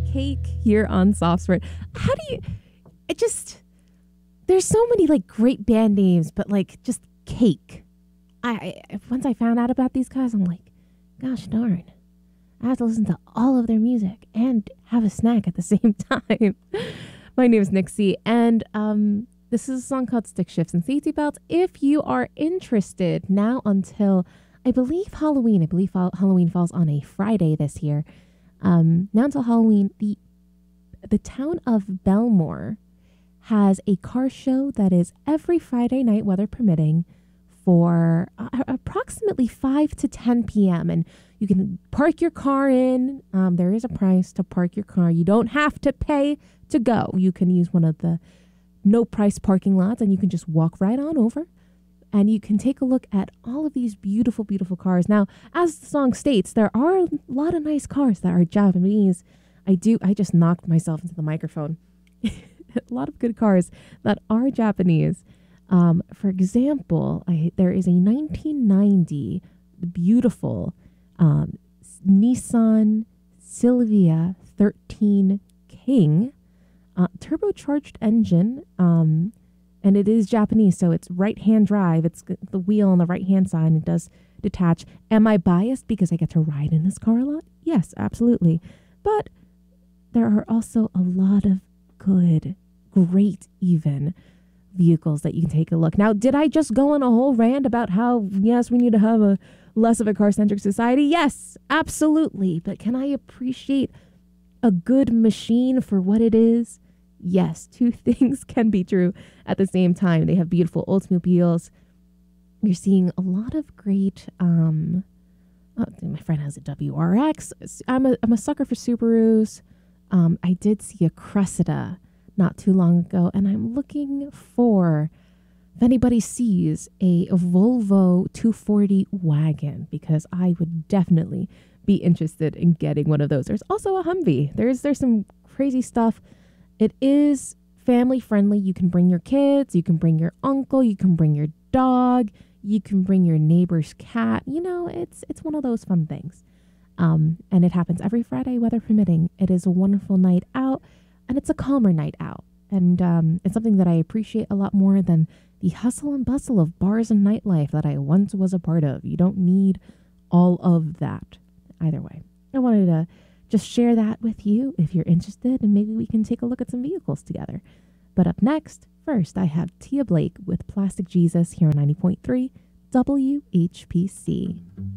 Cake here on Soft Spread. How do you, it just, there's so many like great band names, but like just Cake. Once I found out about these guys, I'm like, gosh darn, I have to listen to all of their music and have a snack at the same time. My name is Nixie, and this is a song called Stick Shifts and Safety Belts. If you are interested, now until I believe Halloween, Halloween falls on a Friday this year. Now until Halloween, the town of Belmore has a car show that is every Friday night, weather permitting, for approximately 5 to 10 p.m. And you can park your car in. There is a price to park your car. You don't have to pay to go. You can use one of the no price parking lots, and you can just walk right on over. And you can take a look at all of these beautiful, beautiful cars. Now, as the song states, there are a lot of nice cars that are Japanese. I just knocked myself into the microphone. A lot of good cars that are Japanese. For example, there is a 1990 beautiful Nissan Silvia 13 King turbocharged engine. And it is Japanese, so it's right-hand drive. It's the wheel on the right-hand side, and it does detach. Am I biased because I get to ride in this car a lot? Yes, absolutely. But there are also a lot of good, great even vehicles that you can take a look. Now, did I just go on a whole rant about how, yes, we need to have a less of a car-centric society? Yes, absolutely. But can I appreciate a good machine for what it is? Yes, two things can be true at the same time. They have beautiful Oldsmobiles. You're seeing a lot of great, my friend has a WRX. I'm a sucker for Subarus. I did see a Cressida not too long ago, and I'm looking for, if anybody sees, a Volvo 240 wagon, because I would definitely be interested in getting one of those. There's also a Humvee. There's some crazy stuff. It is family friendly. You can bring your kids, you can bring your uncle, you can bring your dog, you can bring your neighbor's cat. You know, it's one of those fun things. And it happens every Friday, weather permitting. It is a wonderful night out, and it's a calmer night out. And it's something that I appreciate a lot more than the hustle and bustle of bars and nightlife that I once was a part of. You don't need all of that. Either way, I wanted to just share that with you if you're interested, and maybe we can take a look at some vehicles together. But up next, first, I have Tia Blake with Plastic Jesus here on 90.3 WHPC.